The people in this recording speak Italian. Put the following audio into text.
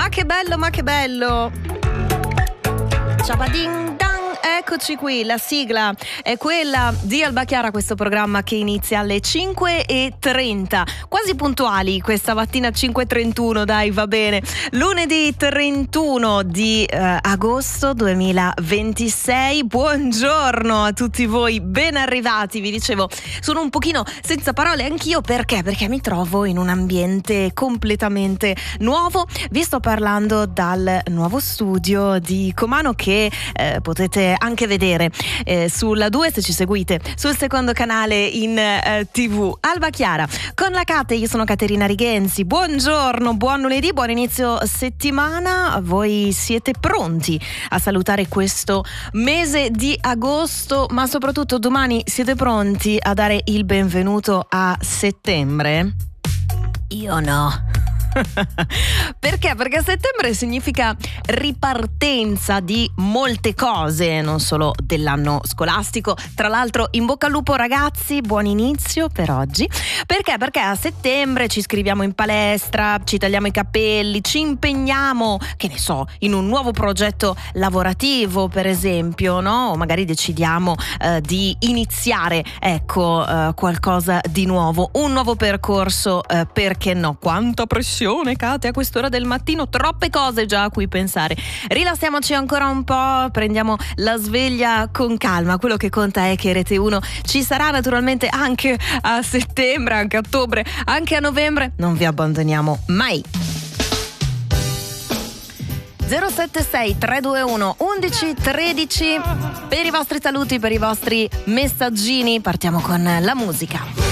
Ma che bello, ma che bello! Ciabading dang! Eccoci qui, la sigla è quella di Alba Chiara, questo programma che inizia alle 5:30, quasi puntuali questa mattina, 5:31, dai, va bene. Lunedì 31 di agosto 2026, buongiorno a tutti voi, ben arrivati. Vi dicevo, sono un pochino senza parole anch'io, perché mi trovo in un ambiente completamente nuovo. Vi sto parlando dal nuovo studio di Comano che potete anche vedere sulla 2 se ci seguite sul secondo canale in TV. Alba Chiara con la Cate, io sono Caterina Righenzi. Buongiorno, buon lunedì, buon inizio settimana. Voi siete pronti a salutare questo mese di agosto, ma soprattutto domani siete pronti a dare il benvenuto a settembre? Io no. Perché? Perché settembre significa ripartenza di molte cose, non solo dell'anno scolastico. Tra l'altro, in bocca al lupo ragazzi, buon inizio per oggi. Perché? Perché a settembre ci iscriviamo in palestra, ci tagliamo i capelli, ci impegniamo, che ne so, in un nuovo progetto lavorativo, per esempio, no? O magari decidiamo di iniziare, qualcosa di nuovo, un nuovo percorso, perché no? Quanta pressione, Cate, a quest'ora del mattino, troppe cose già a cui pensare. Rilassiamoci ancora un po', prendiamo la sveglia con calma. Quello che conta è che Rete 1 ci sarà naturalmente anche a settembre, anche a ottobre, anche a novembre. Non vi abbandoniamo mai. 076 321 1113 per i vostri saluti, per i vostri messaggini. Partiamo con la musica.